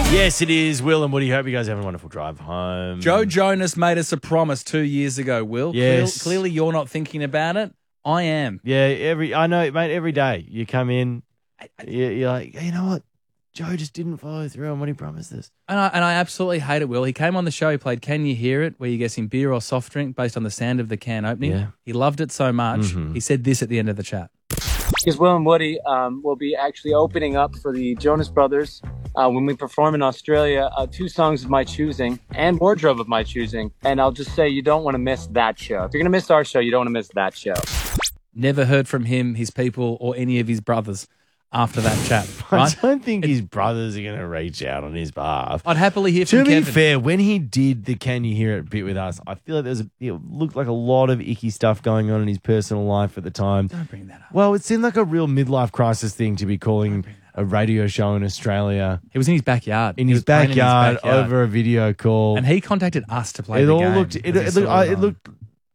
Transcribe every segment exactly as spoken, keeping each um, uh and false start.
Yes, it is. Will and Woody, hope you guys have a wonderful drive home. Joe Jonas made us a promise two years ago, Will. Yes. Clear- clearly you're not thinking about it. I am. Yeah, every I know, mate, every day you come in, you- you're like, you know what? Joe just didn't follow through on what he promised us. And I, and I absolutely hate it, Will. He came on the show, he played Can You Hear It, where you guess him beer or soft drink based on the sound of the can opening. Yeah. He loved it so much, Mhm. he said this at the end of the chat. Because Will and Woody um, will be actually opening up for the Jonas Brothers uh, when we perform in Australia. Uh, two songs of my choosing and wardrobe of my choosing. And I'll just say you don't want to miss that show. If you're going to miss our show, you don't want to miss that show. Never heard from him, his people, or any of his brothers after that chat. Right? I don't think his brothers are going to reach out on his behalf. I'd happily hear To from be Kevin. fair, when he did the Can You Hear It bit with us, I feel like there was a, it looked like a lot of icky stuff going on in his personal life at the time. Don't bring that up. Well, it seemed like a real midlife crisis thing to be calling a radio show in Australia He was in his backyard. in He his was playing in backyard, backyard. over a video call. And he contacted us to play it the all game. looked, it, because he it, looked, saw it on. looked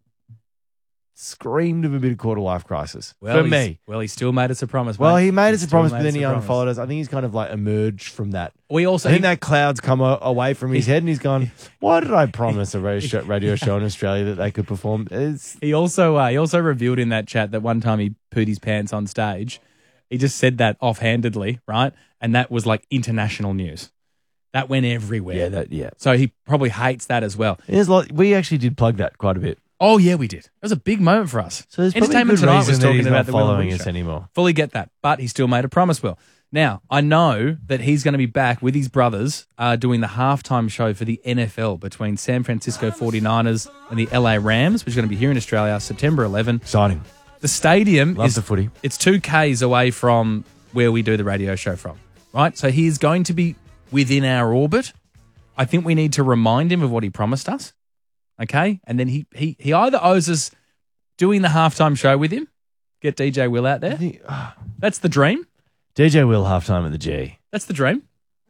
screamed of a bit of quarter life crisis Well, for he's- me. Well, he still made us a promise. Well, mate. he made us a still promise, made but then us he a promise. unfollowed us. I think he's kind of like emerged from that. We also I think he- that cloud's come a- away from his head, and he's gone, why did I promise a radio show, radio show in Australia that they could perform? It's, He also uh, he also revealed in that chat that one time he pooed his pants on stage. He just said that offhandedly, right? And that was like international news. That went everywhere. yeah, that, yeah. So he probably hates that as well. There's like, we actually did plug that quite a bit. Oh yeah, we did. It was a big moment for us. So there's probably a Entertainment good Tonight reason was that talking he's about not the Will and following Woody us show. anymore. Fully get that, but he still made a promise, Will. Now, I know that he's going to be back with his brothers uh, doing the halftime show for the N F L between San Francisco forty-niners and the L A Rams, which is going to be here in Australia, September eleventh. Exciting. The stadium Love is the footy. It's two Ks away from where we do the radio show from, right? So he's going to be within our orbit. I think we need to remind him of what he promised us, okay? And then he he he either owes us doing the halftime show with him, get D J Will out there. That's the dream. D J Will halftime at the G. That's the dream.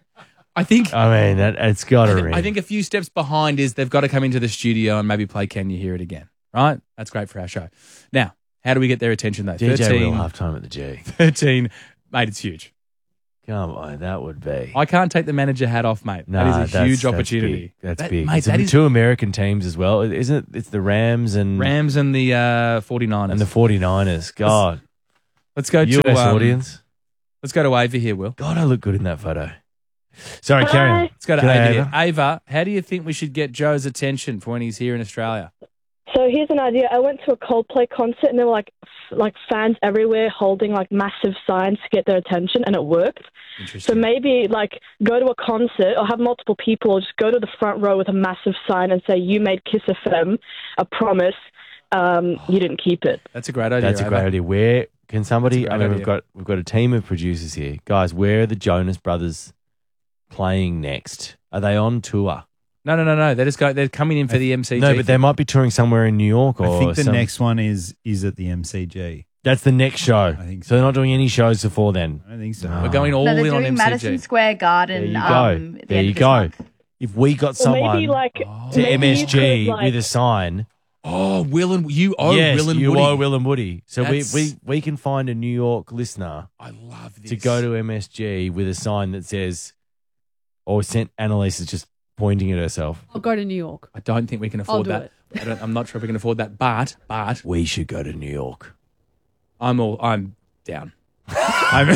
I think. I mean, that, it's got to I, ring. think I think a few steps behind is they've got to come into the studio and maybe play Can You Hear It Again, right? That's great for our show. Now, how do we get their attention though? D J thirteen, Will halftime at the G. thirteen, mate, it's huge. Come on, that would be. I can't take the manager hat off, mate. Nah, that is a that's- huge that's opportunity. big. That's That- big. Mate, It's that the is two American teams as well, isn't it? It's the Rams and Rams and the uh, forty-niners. and the forty-niners. God, Let's go U S to um, audience. Let's go to Ava here, Will. God, I look good in that photo. Sorry, carry on. Let's go to G'day, Ava here. Ava. Ava, how do you think we should get Joe's attention for when he's here in Australia? So here's an idea. I went to a Coldplay concert and there were like f- like fans everywhere holding like massive signs to get their attention, and it worked. So Interesting. maybe like go to a concert or have multiple people just go to the front row with a massive sign and say, "You made Kiss F M a promise. Um, you didn't keep it." That's a great idea. That's a great Ava. idea. Where can somebody? That's a I great mean, we've idea. got we've got a team of producers here, guys. Where are the Jonas Brothers playing next? Are they on tour? No, no, no, no. They're just go, They're coming in for the M C G. No, but they might be touring somewhere in New York or I think the some- next one is is at the M C G. That's the next show. I think so. so. they're not doing any shows before then. I don't think so. No. We're going all No, they're in on doing M C G. Madison Square Garden. There you go. Um, at the there end you of this go. month. If we got Or someone maybe like to maybe M S G you could, like, with a sign, Oh, Will and you owe yes, Will and you Woody. owe Will and Woody. So we, That's- we we can find a New York listener I love this. to go to M S G with a sign that says, or sent Annalise is just pointing at herself. I'll go to New York. I don't think we can I'll afford do that. it. I don't, I'm not sure if we can afford that, but but We should go to New York. I'm all I'm down. I'm,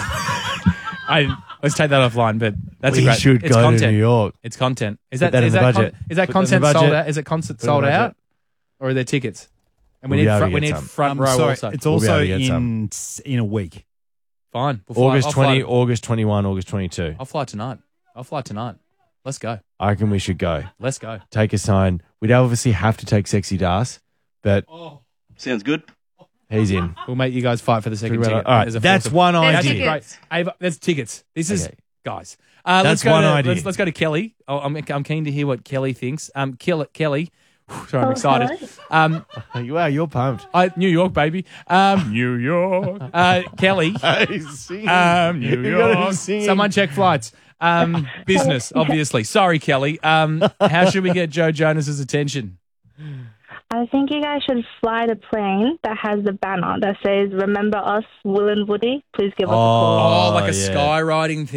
I let's take that offline. But that's we a great. should it's go content. to New York. It's content. Is Put that, that is in the that budget. Con, is that Put that in the content sold budget. out? Is it concert Put it in the sold budget. out, or are there tickets? And we We'll be need able to front, we get need some. front I'm row sorry, also. it's We'll be also able to get in in a week. Fine. We'll fly- August I'll fly- twenty, August twenty-one, August twenty-two. I'll fly tonight. I'll fly tonight. Let's go. I reckon we should go. Let's go. Take a sign. We'd obviously have to take Sexy Das, but Sounds good. he's in. We'll make you guys fight for the second Pretty well. ticket. All right, There's a that's fourth- one There's idea. tickets. Great. Ava, there's tickets. This is Okay. guys. Uh, That's let's go one to, idea. Let's, let's go to Kelly. Oh, I'm, I'm keen to hear what Kelly thinks. Um, Kill Kelly. Sorry, I'm Oh, excited. hello. Um, Wow, you're pumped. I, New York, baby. Um, New York. Uh, Kelly. Um, New You got him York. singing. Someone check flights. Um, business, obviously. Sorry, Kelly. Um, how should we get Joe Jonas's attention? I think you guys should fly the plane that has the banner that says, "Remember us, Will and Woody. Please give us a call." Oh, like a yeah. skywriting thing.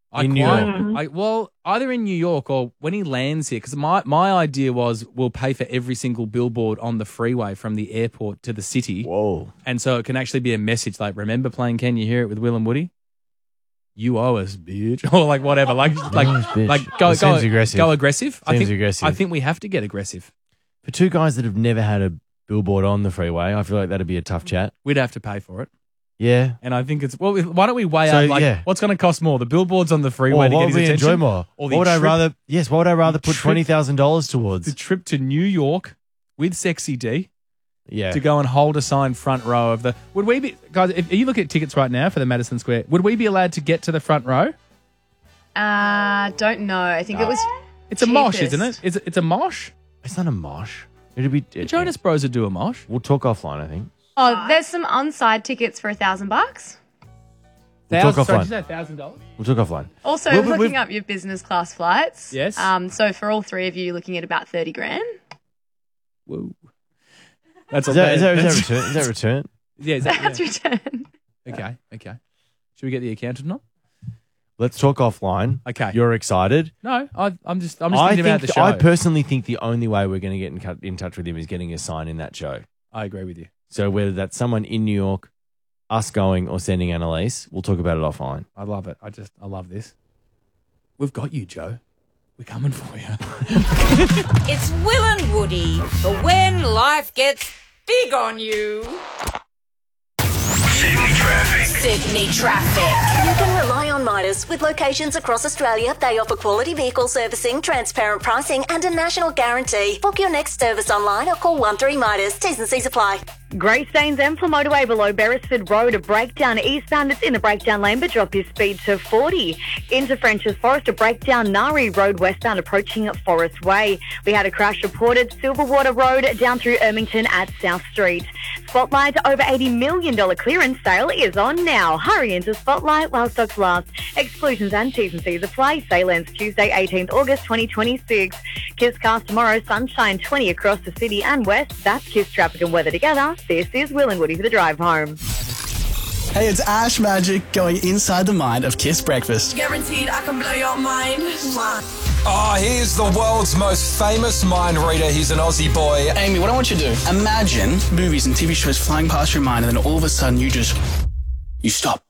I In New quite- York. I, well, either in New York or when he lands here, because my, my idea was we'll pay for every single billboard on the freeway from the airport to the city. Whoa. And so it can actually be a message like, remember playing Can You Hear It with Will and Woody? You owe us, bitch. Or like whatever. Like, like, Yes, bitch. like go, That go, seems aggressive. go aggressive. I Seems think, aggressive. I think we have to get aggressive. For two guys that have never had a billboard on the freeway, I feel like that'd be a tough chat. We'd have to pay for it. Yeah. And I think it's, well, why don't we weigh So, out like yeah. what's going to cost more? The billboards on the freeway Or to what get would his we attention? enjoy more? Or What the would I trip- rather, yes, what would I rather the put trip- twenty thousand dollars The towards? trip to New York with Sexy D Yeah. to go and hold a sign front row of the. Would we be, guys, if you look at tickets right now for the Madison Square, would we be allowed to get to the front row? Uh, don't know. I think it was. It's a mosh, cheapest. isn't it? It's a, it's a mosh. It's not a mosh. It'd be. The Jonas Bros would do a mosh. We'll talk offline, I think. Oh, there's some on-side tickets for a thousand bucks. We'll talk Thousand- sorry, offline. did you say thousand dollars? We'll talk offline. Also, Well, we- looking we've- up your business class flights. Yes. Um. So for all three of you, you're looking at about thirty grand. Whoa. That's Is that, is that, is that that's- return? Is that return? Yeah, is that, That's yeah. return. Okay, okay. Should we get the accountant on? Let's talk offline. Okay. You're excited. No, I, I'm just I'm just I thinking think about the show. I personally think the only way we're going to get in, cut, in touch with him is getting a sign in that show. I agree with you. So whether that's someone in New York, us going, or sending Annalise, we'll talk about it offline. I love it. I just I love this. We've got you, Joe. We're coming for you. It's Will and Woody for when life gets big on you. Sydney traffic. Sydney traffic. You can rely on Midas. With locations across Australia, they offer quality vehicle servicing, transparent pricing, and a national guarantee. Book your next service online or call one three Midas. T's and C's apply. Greystanes Empla motorway below Beresford Road, a breakdown eastbound. It's in the breakdown lane, but drop your speed to forty. Into French's Forest, a breakdown Nari Road westbound approaching Forest Way. We had a crash reported Silverwater Road down through Ermington at South Street. Spotlight over eighty million dollars clearance sale is on now. Hurry into Spotlight while stocks last. Exclusions and T's and C's apply. Sale ends Tuesday, eighteenth August twenty twenty-six. Kiss cast tomorrow, sunshine twenty across the city and west. That's Kiss traffic and weather together. This is Will and Woody for the drive home. Hey, it's Ash Magic going inside the mind of Kiss Breakfast. Guaranteed I can blow your mind. Oh, here's the world's most famous mind reader. He's an Aussie boy. Amy, what I want you to do, imagine movies and T V shows flying past your mind and then all of a sudden you just, you stop.